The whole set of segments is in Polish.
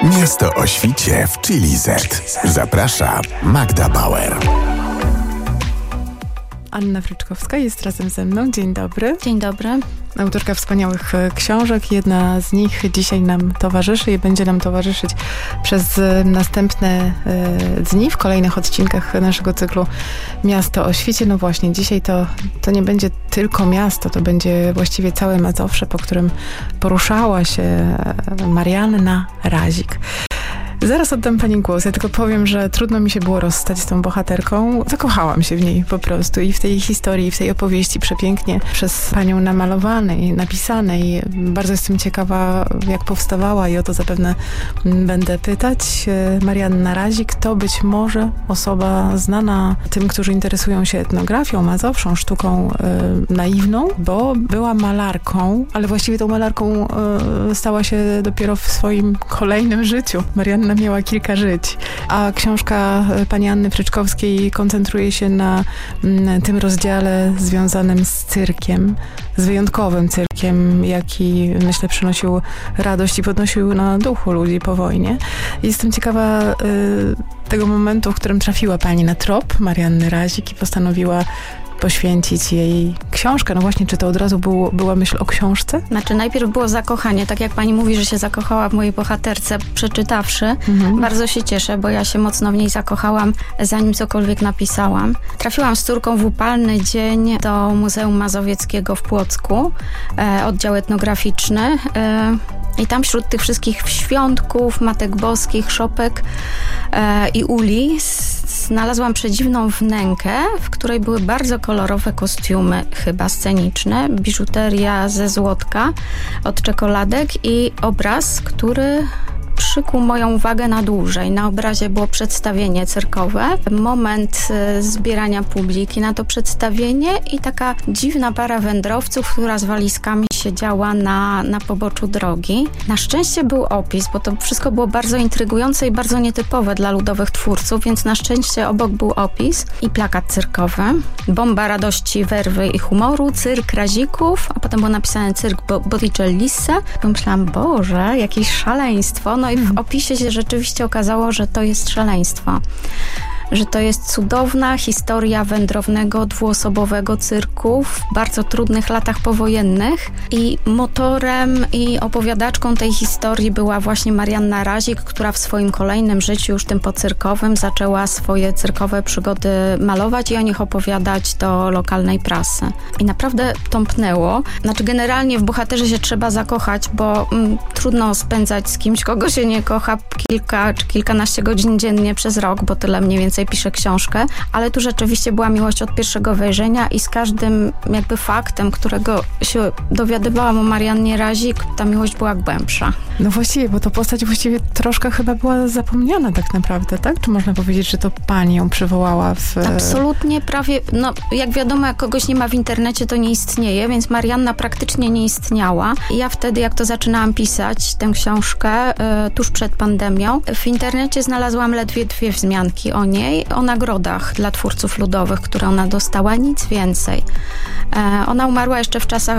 Miasto o świcie w Chili Z. Zaprasza Magda Bauer. Anna Fryczkowska jest razem ze mną. Dzień dobry. Dzień dobry. Autorka wspaniałych książek. Jedna z nich dzisiaj nam towarzyszy i będzie nam towarzyszyć przez następne dni w kolejnych odcinkach naszego cyklu Miasto o świcie. No właśnie, dzisiaj to nie będzie tylko miasto, to będzie właściwie całe Mazowsze, po którym poruszała się Marianna Razik. Zaraz oddam pani głos, ja tylko powiem, że trudno mi się było rozstać z tą bohaterką. Zakochałam się w niej po prostu i w tej historii, w tej opowieści przepięknie przez panią namalowanej, napisanej. Bardzo jestem ciekawa, jak powstawała i o to zapewne będę pytać. Marianna Razik to być może osoba znana tym, którzy interesują się etnografią mazowszą, sztuką naiwną, bo była malarką, ale właściwie tą malarką stała się dopiero w swoim kolejnym życiu. Marianna miała kilka żyć, a książka pani Anny Fryczkowskiej koncentruje się na tym rozdziale związanym z cyrkiem, z wyjątkowym cyrkiem, jaki, myślę, przynosił radość i podnosił na duchu ludzi po wojnie. Jestem ciekawa tego momentu, w którym trafiła pani na trop Marianny Razik i postanowiła poświęcić jej książkę. No właśnie, czy to od razu była myśl o książce? Znaczy, najpierw było zakochanie. Tak jak pani mówi, że się zakochała w mojej bohaterce, przeczytawszy. Bardzo się cieszę, bo ja się mocno w niej zakochałam, zanim cokolwiek napisałam. Trafiłam z córką w upalny dzień do Muzeum Mazowieckiego w Płocku, oddział etnograficzny. I tam wśród tych wszystkich świątków, matek boskich, szopek i uli znalazłam przedziwną wnękę, w której były bardzo kolorowe kostiumy, chyba sceniczne, biżuteria ze złotka od czekoladek i obraz, który przykuł moją uwagę na dłużej. Na obrazie było przedstawienie cyrkowe, moment zbierania publiki na to przedstawienie i taka dziwna para wędrowców, która z walizkami siedziała na poboczu drogi. Na szczęście był opis, bo to wszystko było bardzo intrygujące i bardzo nietypowe dla ludowych twórców, więc na szczęście obok był opis i plakat cyrkowy. Bomba radości, werwy i humoru, cyrk Razików, a potem było napisane cyrk Botticellisse. Pomyślałam, Boże, jakieś szaleństwo. No i w opisie się rzeczywiście okazało, że to jest szaleństwo. Że to jest cudowna historia wędrownego, dwuosobowego cyrku w bardzo trudnych latach powojennych i motorem i opowiadaczką tej historii była właśnie Marianna Razik, która w swoim kolejnym życiu, już tym pocyrkowym, zaczęła swoje cyrkowe przygody malować i o nich opowiadać do lokalnej prasy. I naprawdę tąpnęło. Znaczy, generalnie w bohaterze się trzeba zakochać, bo trudno spędzać z kimś, kogo się nie kocha, kilka czy kilkanaście godzin dziennie przez rok, bo tyle mniej więcej piszę książkę, ale tu rzeczywiście była miłość od pierwszego wejrzenia i z każdym jakby faktem, którego się dowiadywałam o Mariannie Razik, ta miłość była głębsza. No właściwie, bo to postać właściwie troszkę chyba była zapomniana tak naprawdę, tak? Czy można powiedzieć, że to pani ją przywołała w... Absolutnie, prawie, no jak wiadomo, jak kogoś nie ma w internecie, to nie istnieje, więc Marianna praktycznie nie istniała. I ja wtedy, jak to zaczynałam pisać, tę książkę, tuż przed pandemią, w internecie znalazłam ledwie 2 wzmianki o niej, o nagrodach dla twórców ludowych, które ona dostała, nic więcej. Ona umarła jeszcze w czasach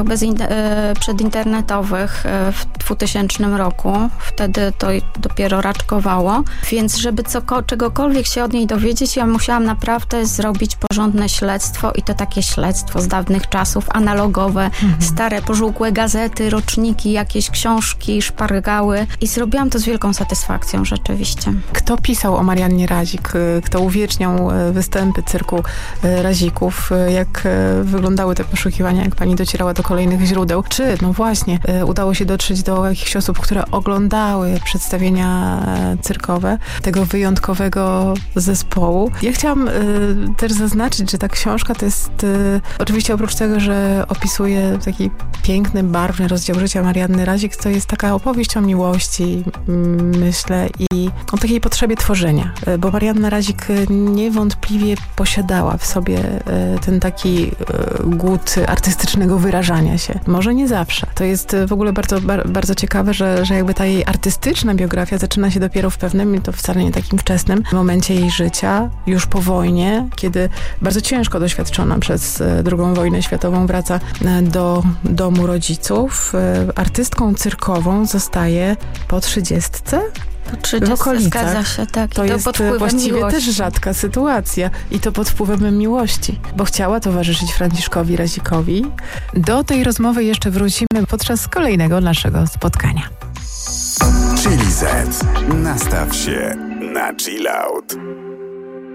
przedinternetowych w 2000 roku. Wtedy to dopiero raczkowało. Więc żeby czegokolwiek się od niej dowiedzieć, ja musiałam naprawdę zrobić porządne śledztwo i to takie śledztwo z dawnych czasów, analogowe, stare, pożółkłe gazety, roczniki, jakieś książki, szpargały i zrobiłam to z wielką satysfakcją rzeczywiście. Kto pisał o Mariannie Razik? Kto uwieczniał występy cyrku Razików? Jak wyglądały te poszukiwania, jak pani docierała do kolejnych źródeł? Czy, no właśnie, udało się dotrzeć do jakichś osób, które oglądały przedstawienia cyrkowe tego wyjątkowego zespołu? Ja chciałam też zaznaczyć, że ta książka to jest oczywiście oprócz tego, że opisuje taki piękny, barwny rozdział życia Marianny Razik, to jest taka opowieść o miłości, myślę, i o takiej potrzebie tworzenia, bo Marianna Razik niewątpliwie posiadała w sobie ten taki głód artystycznego wyrażania się. Może nie zawsze. To jest w ogóle bardzo, bardzo ciekawe, że jakby ta jej artystyczna biografia zaczyna się dopiero w pewnym, to wcale nie takim wczesnym momencie jej życia, już po wojnie, kiedy bardzo ciężko doświadczona przez II wojnę światową wraca do domu rodziców. Artystką cyrkową zostaje po 30. Po 30 w okolicach. Zgadza się, tak. To jest pod wpływem właściwie miłości. też rzadka sytuacja. I to pod wpływem miłości, bo chciała towarzyszyć Franciszkowi Razikowi. Do tej rozmowy jeszcze wrócimy podczas kolejnego naszego spotkania. Chili Z. Nastaw się na chill out.